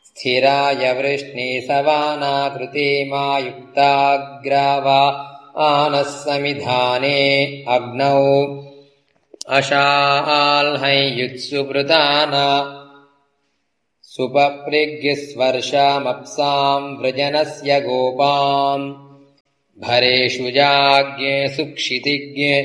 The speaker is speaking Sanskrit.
स्थिराय वृष्णीसवानाकृते मायुक्ताग्रावा आनः समिधाने अग्नौ अशाल्हञ्युत्सुवृताना सुपप्रिग्स्वर्षामप्साम् व्रजनस्य गोपाम् भरेषु जाज्ञे सुक्षितिज्ञे